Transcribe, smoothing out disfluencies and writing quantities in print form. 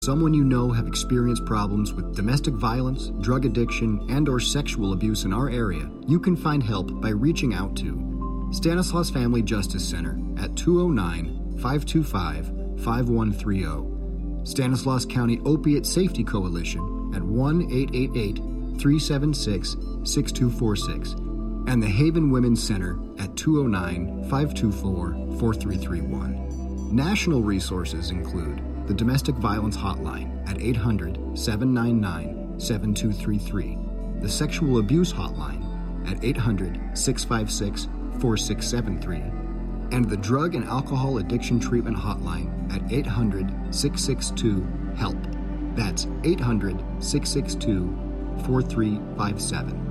Someone you know have experienced problems with domestic violence, drug addiction, and/or sexual abuse in our area, you can find help by reaching out to Stanislaus Family Justice Center at 209-525-5130, Stanislaus County Opiate Safety Coalition at 1-888-376-6246, and the Haven Women's Center at 209-524-4331. National resources include the Domestic Violence Hotline at 800-799-7233, the Sexual Abuse Hotline at 800-656-4673, and the Drug and Alcohol Addiction Treatment Hotline at 800-662-HELP. That's 800-662-4357.